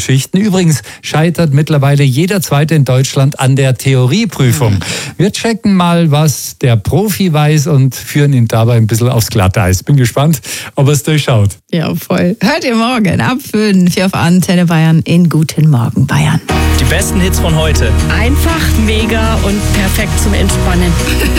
Geschichten. Übrigens scheitert mittlerweile jeder Zweite in Deutschland an der Theorieprüfung. Wir checken mal, was der Profi weiß und führen ihn dabei ein bisschen aufs Glatteis. Bin gespannt, ob er es durchschaut. Ja, voll. Hört ihr morgen ab 5 hier auf Antenne Bayern in Guten Morgen Bayern. Die besten Hits von heute. Einfach, mega und perfekt zum Entspannen.